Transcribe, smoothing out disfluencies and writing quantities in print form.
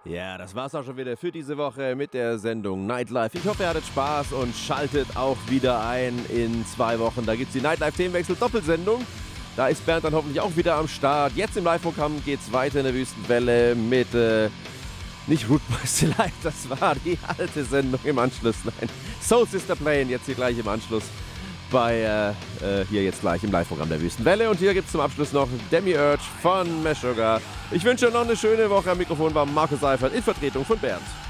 Ja, das war's auch schon wieder für diese Woche mit der Sendung Nightlife. Ich hoffe, ihr hattet Spaß und schaltet auch wieder ein in 2 Wochen. Da gibt's die Nightlife-Themenwechsel-Doppelsendung. Da ist Bernd dann hoffentlich auch wieder am Start. Jetzt im Live-Programm geht's weiter in der Wüstenwelle mit, nicht Root Boys Delight, das war die alte Sendung im Anschluss. Nein, Soul Sister Plane, jetzt hier gleich im Anschluss bei, hier jetzt gleich im Live-Programm der Wüstenwelle. Und hier gibt's zum Abschluss noch Demi-Urge von Meshuggah. Ich wünsche euch noch eine schöne Woche. Am Mikrofon war Markus Seifert in Vertretung von Bernd.